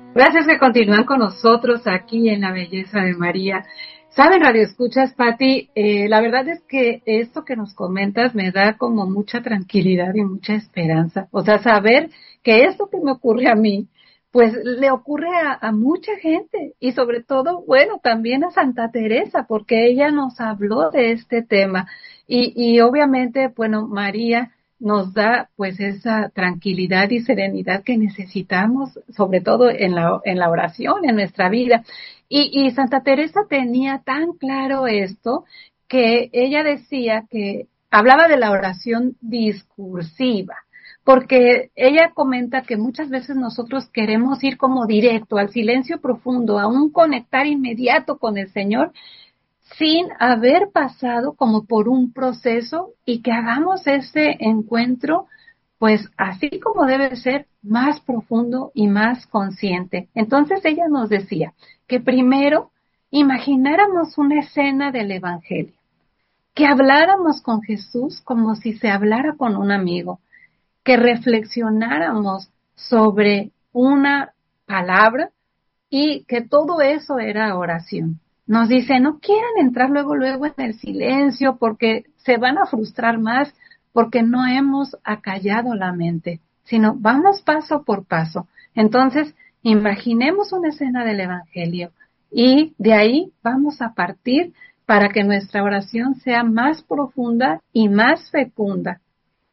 Gracias que continúan con nosotros aquí en La Belleza de María. Saben, Radio Escuchas, Pati, la verdad es que esto que nos comentas me da como mucha tranquilidad y mucha esperanza. O sea, saber que esto que me ocurre a mí, pues le ocurre a mucha gente y sobre todo, bueno, también a Santa Teresa, porque ella nos habló de este tema. Y obviamente, bueno, María nos da pues esa tranquilidad y serenidad que necesitamos, sobre todo en la oración, en nuestra vida. Y Santa Teresa tenía tan claro esto que ella decía que hablaba de la oración discursiva, porque ella comenta que muchas veces nosotros queremos ir como directo al silencio profundo, a un conectar inmediato con el Señor, sin haber pasado como por un proceso y que hagamos ese encuentro, pues así como debe ser, más profundo y más consciente. Entonces ella nos decía que primero imagináramos una escena del Evangelio, que habláramos con Jesús como si se hablara con un amigo, que reflexionáramos sobre una palabra y que todo eso era oración. Nos dice, no quieran entrar luego en el silencio porque se van a frustrar más porque no hemos acallado la mente, sino vamos paso por paso. Entonces, imaginemos una escena del Evangelio y de ahí vamos a partir para que nuestra oración sea más profunda y más fecunda.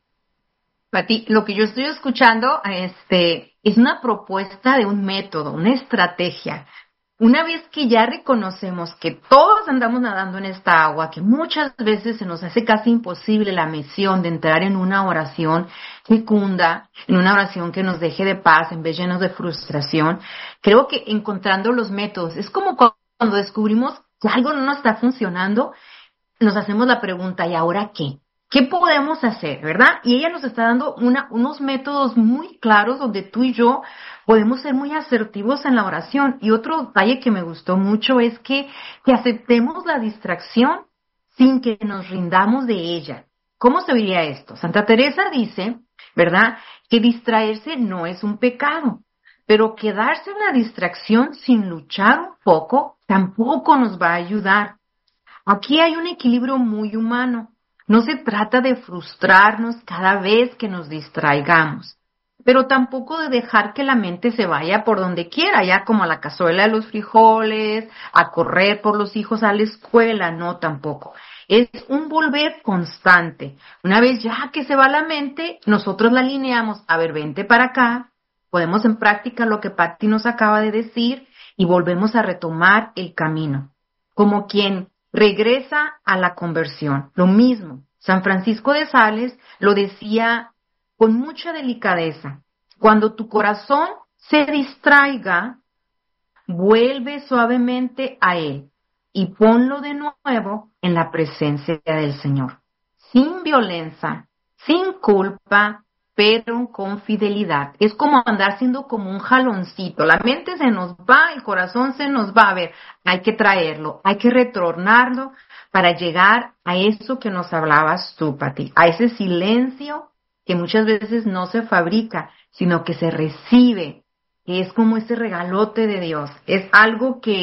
Pati, lo que yo estoy escuchando, es una propuesta de un método, una estrategia. Una vez que ya reconocemos que todos andamos nadando en esta agua, que muchas veces se nos hace casi imposible la misión de entrar en una oración fecunda, en una oración que nos deje de paz en vez llenos de frustración, creo que encontrando los métodos, es como cuando descubrimos que algo no nos está funcionando, nos hacemos la pregunta, ¿y ahora qué? ¿Qué podemos hacer, verdad? Y ella nos está dando unos métodos muy claros donde tú y yo podemos ser muy asertivos en la oración. Y otro detalle que me gustó mucho es que aceptemos la distracción sin que nos rindamos de ella. ¿Cómo se diría esto? Santa Teresa dice, ¿verdad?, que distraerse no es un pecado, pero quedarse en la distracción sin luchar un poco tampoco nos va a ayudar. Aquí hay un equilibrio muy humano. No se trata de frustrarnos cada vez que nos distraigamos, pero tampoco de dejar que la mente se vaya por donde quiera, ya como a la cazuela de los frijoles, a correr por los hijos a la escuela, no tampoco. Es un volver constante. Una vez ya que se va la mente, nosotros la alineamos, a ver, vente para acá, podemos en práctica lo que Patti nos acaba de decir y volvemos a retomar el camino. Como quien regresa a la conversión. Lo mismo, San Francisco de Sales lo decía con mucha delicadeza. Cuando tu corazón se distraiga, vuelve suavemente a él y ponlo de nuevo en la presencia del Señor. Sin violencia, sin culpa, pero con fidelidad. Es como andar siendo como un jaloncito. La mente se nos va, el corazón se nos va. A ver, hay que traerlo, hay que retornarlo para llegar a eso que nos hablabas tú, Pati, a ese silencio que muchas veces no se fabrica, sino que se recibe, que es como ese regalote de Dios. Es algo que